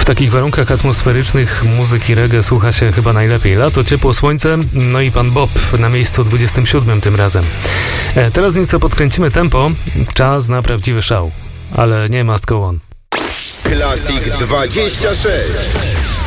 W takich warunkach atmosferycznych muzyki reggae słucha się chyba najlepiej. Lato, ciepło, słońce, no i pan Bob na miejscu 27 tym razem. Teraz nieco podkręcimy tempo. Czas na prawdziwy szał, ale nie must go on. Classic 26.